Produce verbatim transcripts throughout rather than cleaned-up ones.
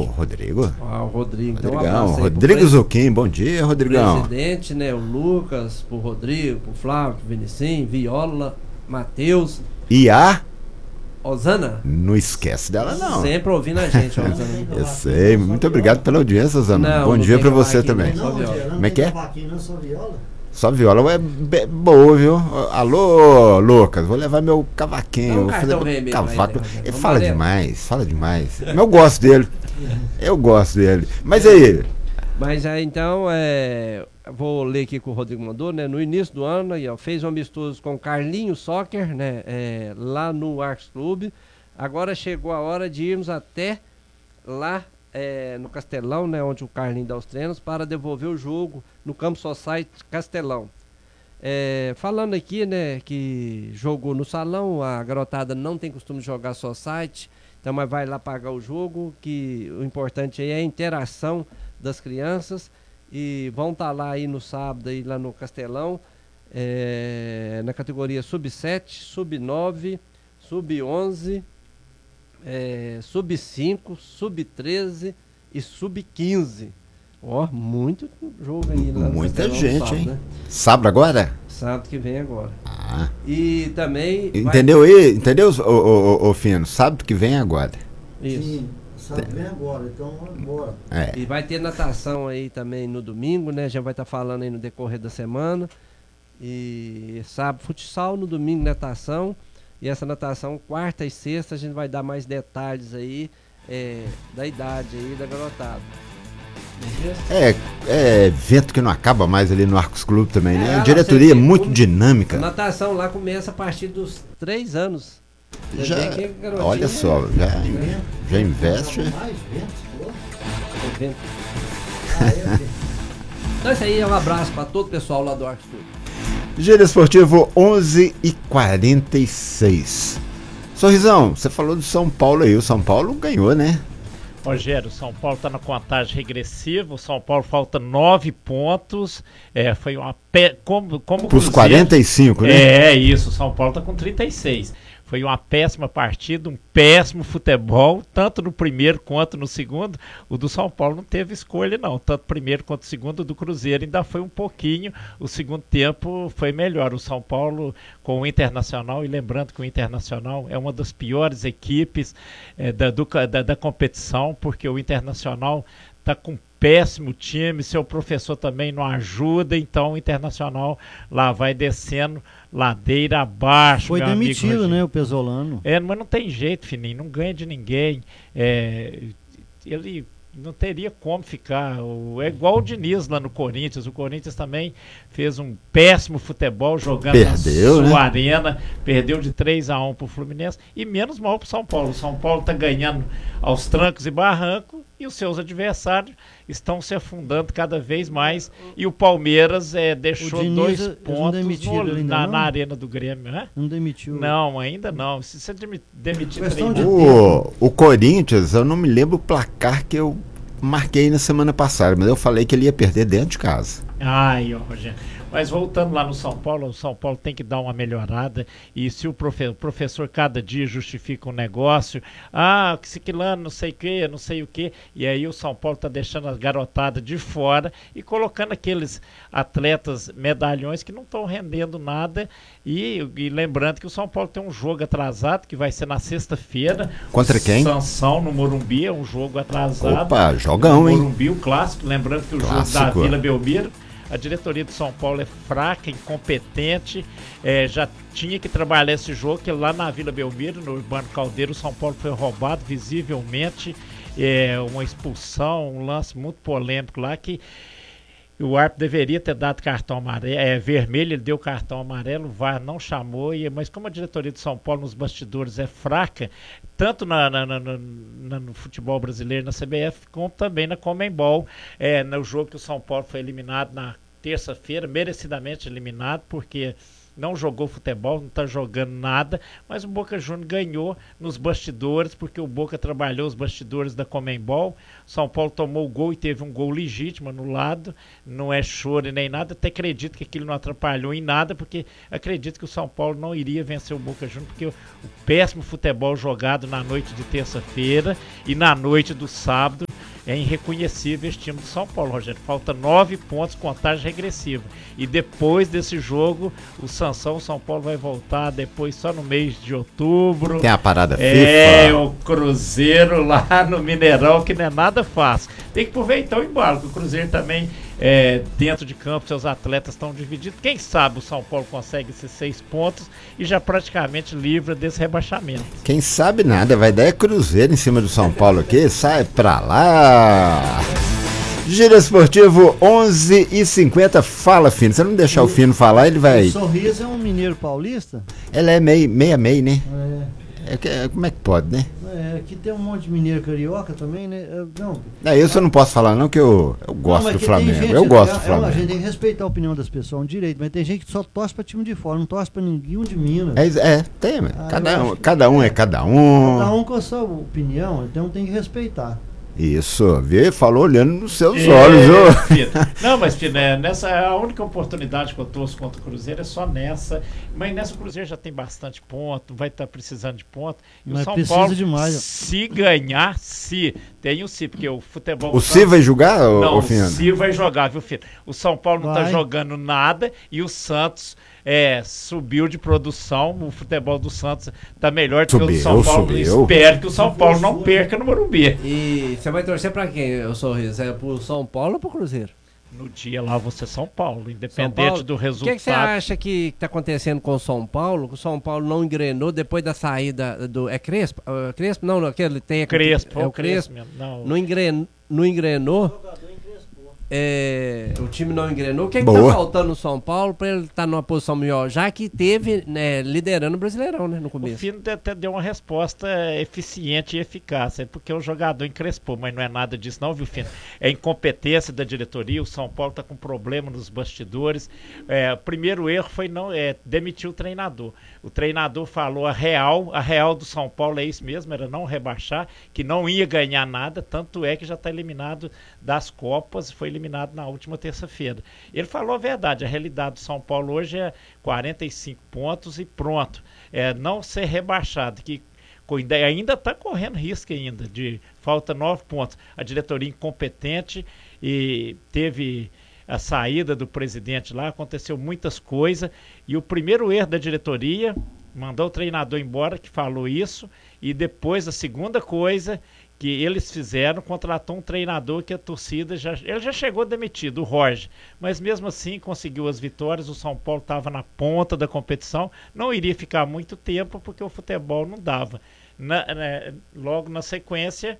Rodrigo. Ah, o Rodrigo. Então, Rodrigão, um Rodrigo pres... Zuquim, bom dia, Rodrigão. Presidente, né? O Lucas, pro Rodrigo, pro Flávio, pro Vinicinho, Viola, Matheus. E a... Osana? Não esquece dela, não. Sempre ouvindo a gente, Osana. Eu sei, muito obrigado pela audiência, Osana. Não, Bom não dia pra você cavaquinho, também. não, Não, viola. Como é que é? Não, só viola. Só viola é be- boa, viu? Alô, Lucas, vou levar meu cavaquinho. Dá um Vou fazer cartão meu vermelho cavaco. pra ele, né, Ele Rogério? fala Amarelo. demais, fala demais. Mas eu gosto dele. Eu gosto dele. Mas aí, Mas aí então, é, vou ler aqui que o Rodrigo mandou, né? No início do ano, aí, ó, fez um amistoso com Carlinho Soccer, né? É, lá no Arcos Clube. Agora chegou a hora de irmos até lá é, no Castelão, né? Onde o Carlinho dá os treinos, para devolver o jogo no Campo Society Castelão. É, falando aqui, né, que jogou no salão, a garotada não tem costume de jogar Society, então mas vai lá pagar o jogo, que o importante aí é a interação das crianças, e vão estar lá aí no sábado, aí lá no Castelão, é, na categoria sub sete, sub nove, sub onze, é, sub cinco, sub treze e sub quinze. Ó, muito jogo aí lá no muita Castelão, gente, sábado, hein? né? Sábado agora? Sábado que vem agora. Ah. E também... vai- Entendeu aí? Entendeu, ô, ô, ô, ô Fino? Sábado que vem agora. Isso. Sim, sabe bem agora, então vamos embora. É. E vai ter natação aí também no domingo, né? Já vai estar falando aí no decorrer da semana. E sábado, futsal, no domingo, natação. E essa natação, quarta e sexta, a gente vai dar mais detalhes aí é, da idade aí da garotada. Beleza? É, é evento que não acaba mais ali no Arcos Clube também, né? É, A lá diretoria você é vê muito como- dinâmica. A natação lá começa a partir dos três anos. Você Já, vê que garotinho olha só, já, já investe. Mais ventos, pô. é evento. Ah, é, Então isso aí é um abraço para todo o pessoal lá do Arcos Clube. Giro Esportivo onze e quarenta e seis. Sorrisão, você falou do São Paulo aí. O São Paulo ganhou, né? Rogério, o São Paulo está na contagem regressiva, o São Paulo falta nove pontos, é, foi uma pé, como, como Pros Cruzeiro- quarenta e cinco, né? É, isso, o São Paulo está com trinta e seis. Foi uma péssima partida, um péssimo futebol, tanto no primeiro quanto no segundo. O do São Paulo não teve escolha, não. Tanto o primeiro quanto o segundo. O do Cruzeiro ainda foi um pouquinho. O segundo tempo foi melhor. O São Paulo com o Internacional, e lembrando que o Internacional é uma das piores equipes é, da, do, da, da competição, porque o Internacional está com péssimo time, seu professor também não ajuda, então o Internacional lá vai descendo ladeira abaixo. Foi meu amigo demitido, Rogério. né, o Pesolano. É, mas não tem jeito, Fininho, não ganha de ninguém. É, ele não teria como ficar. O, é igual o Diniz lá no Corinthians. O Corinthians também fez um péssimo futebol jogando Perdeu, na sua né? arena. Perdeu de três a um pro Fluminense. E menos mal pro São Paulo. O São Paulo tá ganhando aos trancos e barrancos. E os seus adversários estão se afundando cada vez mais. E o Palmeiras é, deixou O Diniz, dois eles não pontos demitiram no- ainda na, não? na arena do Grêmio. Né? Não demitiu. Não, ainda não. Se você demi- demitir Questão de- treinador- O, o Corinthians, eu não me lembro o placar que eu marquei na semana passada, mas eu falei que ele ia perder dentro de casa. Ai, ó, Rogério. Mas voltando lá no São Paulo, o São Paulo tem que dar uma melhorada. E se o, profe- o professor cada dia justifica um negócio, ah, que Siquilano, não sei o que, não sei o que, e aí o São Paulo tá deixando a garotada de fora e colocando aqueles atletas medalhões que não estão rendendo nada. E, e lembrando que o São Paulo tem um jogo atrasado, que vai ser na sexta-feira. Contra quem? Sansão no Morumbi, é um jogo atrasado. Opa, jogão, hein? Morumbi, o clássico, lembrando que o jogo Clássico. da Vila Belmiro, a diretoria do São Paulo é fraca, incompetente, é, já tinha que trabalhar esse jogo, que lá na Vila Belmiro, no Urbano Caldeiro, o São Paulo foi roubado visivelmente, é, uma expulsão, um lance muito polêmico lá, que o árbitro deveria ter dado cartão amarelo, é, vermelho, ele deu cartão amarelo, o V A R não chamou, e, mas como a diretoria de São Paulo nos bastidores é fraca, tanto na, na, na, na, no futebol brasileiro, na C B F, como também na Conmebol, é, no jogo que o São Paulo foi eliminado na terça-feira, merecidamente eliminado, porque não jogou futebol, não está jogando nada, mas o Boca Juniors ganhou nos bastidores, porque o Boca trabalhou os bastidores da Conmebol. São Paulo tomou o gol e teve um gol legítimo anulado, não é choro nem nada, até acredito que aquilo não atrapalhou em nada, porque acredito que o São Paulo não iria vencer o Boca Juniors, porque o, o péssimo futebol jogado na noite de terça-feira e na noite do sábado É irreconhecível esse time do São Paulo, Rogério. Falta nove pontos, contagem regressiva. E depois desse jogo, o Sansão, o São Paulo vai voltar depois só no mês de outubro. Tem a parada É, FIFA. o Cruzeiro lá no Mineirão, que não é nada fácil. Tem que aproveitar o embalo, que o Cruzeiro também, é, dentro de campo, seus atletas estão divididos. Quem sabe o São Paulo consegue esses seis pontos e já praticamente livra desse rebaixamento. Quem sabe nada, vai dar é Cruzeiro em cima do São Paulo aqui, sai pra lá. Giro Esportivo onze e cinquenta, fala, Fino. Se eu não deixar o Fino falar, ele vai. O Sorriso é um mineiro paulista? Ela é meio, meia meio, né? É, É que- é, como é que pode, né? é, aqui tem um monte de mineiro carioca também, né? É, Não, É, isso eu não posso falar não, que eu, eu Não, gosto mas do que tem Flamengo. gente- Eu gosto do é, é, A gente Flamengo. tem que respeitar a opinião das pessoas, é um direito, mas tem gente que só torce pra time de fora, não torce pra ninguém de Minas. É, é, tem, mas Ah, eu cada, um, acho que- cada um é cada um. Cada um com a sua opinião, então tem que respeitar. Isso, vê, falou olhando nos seus É, olhos, ô. Fino. Não, mas Fino, é, nessa é a única oportunidade que eu torço contra o Cruzeiro é só nessa. Mas nessa o Cruzeiro já tem bastante ponto, vai estar precisando de ponto. E Mas o São precisa Paulo, demais, ó. se ganhar, se tem o se, porque o futebol. O C vai jogar, ô, Não, ô o Fino? Se vai jogar, viu, filho? O São Paulo não tá Vai. jogando nada e o Santos é, subiu de produção. O futebol do Santos tá melhor do que o do Subiu, São Paulo. subiu. Espero que o São Paulo não perca no Morumbi. E você vai torcer pra quem, o Sorriso? É pro São Paulo ou pro Cruzeiro? No dia lá você é São Paulo, São independente Paulo? do O resultado. que, que você acha que está acontecendo com o São Paulo? Que o São Paulo não engrenou depois da saída do. É Crespo? Ah, Crespo? Não, não, aquele técnico. Crespo, É o Crespo. mesmo. Não, Não, engren, não engrenou. É, o time não engrenou. O que, que tá Boa. faltando no São Paulo para ele estar numa posição melhor? Já que teve, né, liderando o Brasileirão, né, no o começo. Fino até deu uma resposta eficiente e eficaz, é porque o jogador encrespou, mas não é nada disso não, viu, Fino? É incompetência da diretoria, o São Paulo está com problema nos bastidores. É, o primeiro erro foi não é, demitir o treinador. O treinador falou a real, a real do São Paulo é isso mesmo, era não rebaixar, que não ia ganhar nada, tanto é que já está eliminado das Copas, foi eliminado na última terça-feira. Ele falou a verdade, a realidade do São Paulo hoje é quarenta e cinco pontos e pronto. É não ser rebaixado, que ainda está correndo risco ainda, de falta nove pontos. A diretoria incompetente e teve a saída do presidente lá, aconteceu muitas coisas, e o primeiro erro da diretoria, mandou o treinador embora, que falou isso, e depois a segunda coisa que eles fizeram, contratou um treinador que a torcida já, ele já chegou demitido, o Jorge, mas mesmo assim conseguiu as vitórias. O São Paulo estava na ponta da competição, não iria ficar muito tempo porque o futebol não dava. Na, na, logo na sequência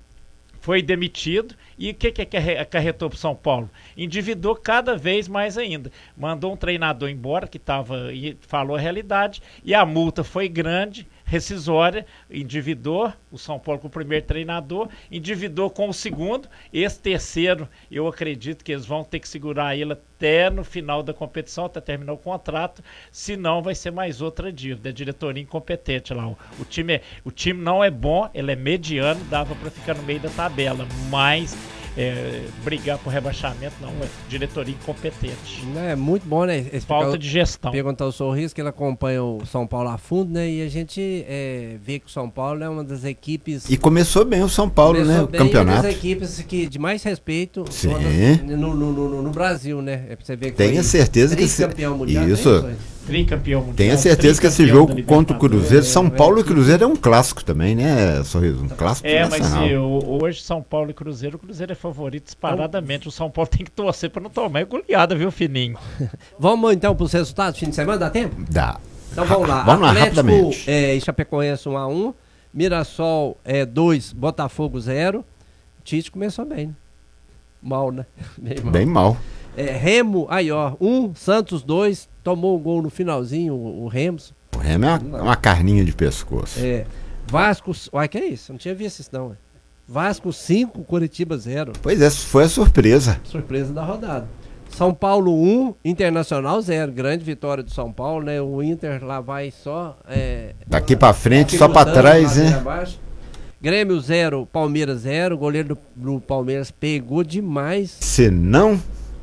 foi demitido, e o que, que acarretou para o São Paulo? Endividou cada vez mais ainda. Mandou um treinador embora que tava, e falou a realidade, e a multa foi grande, rescisória, endividou o São Paulo com o primeiro treinador, endividou com o segundo, esse terceiro eu acredito que eles vão ter que segurar ele até no final da competição, até terminar o contrato, senão vai ser mais outra dívida, a diretoria incompetente lá. O, o, time, é, o time não é bom, ele é mediano, dava para ficar no meio da tabela, mas é, brigar por rebaixamento não, é diretoria incompetente. É muito bom, né? explicar Falta o- de gestão. Perguntar o Sorriso, que ele acompanha o São Paulo a fundo, né? E a gente é, vê que o São Paulo é uma das equipes. E começou bem o São Paulo, começou né? O bem, campeonato. Uma das equipes que, de mais respeito Sim. todas no, no, no, no Brasil, né? É pra você ver que Tenha foi certeza que esse- tricampeão mundial, Isso. né, Sorriso? Tricampeão mundial. Tenha certeza que esse tricampeão jogo da contra o Libertadores. Cruzeiro, São É, Paulo é, e Cruzeiro é um clássico também, né, Sorriso? Um clássico É, mas nacional. se o- hoje São Paulo e Cruzeiro, o Cruzeiro é favorito disparadamente. O São Paulo tem que torcer pra não tomar goleada, viu, Fininho? Vamos então para os resultados do fim de semana, dá tempo? Dá. Então vamos lá. Vamos lá, Atlético rapidamente. é, e Chapecoense um a um, Mirassol é dois, Botafogo zero. Tite começou bem, né? Mal, né? Bem mal. Bem mal. É, Remo, aí ó, um, Santos dois, tomou um gol no finalzinho, o, o Remos. O Remo é uma, uma carninha de pescoço. É, Vasco, uai, que é isso? Eu não tinha visto isso não. Ué. Vasco cinco, Curitiba zero. Pois é, foi a surpresa. Surpresa da rodada. São Paulo um, Internacional zero. Grande vitória do São Paulo, né? O Inter lá vai só. É, Daqui pra frente, aqui só pra lutando, trás, ladeira né? abaixo. Grêmio zero, Palmeiras zero. O goleiro do, do Palmeiras pegou demais. Se não,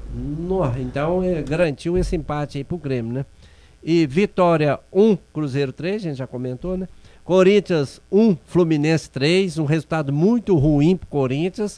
No, então é, garantiu esse empate aí pro Grêmio, né? E Vitória um, Cruzeiro três, a gente já comentou, né? Corinthians um, Fluminense três, um resultado muito ruim pro Corinthians.